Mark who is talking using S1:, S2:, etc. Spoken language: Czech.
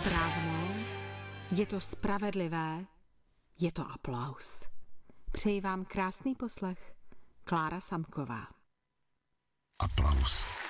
S1: správné, je to spravedlivé, je to aplaus. Přeji vám krásný poslech. Klára Samková.
S2: Aplaus.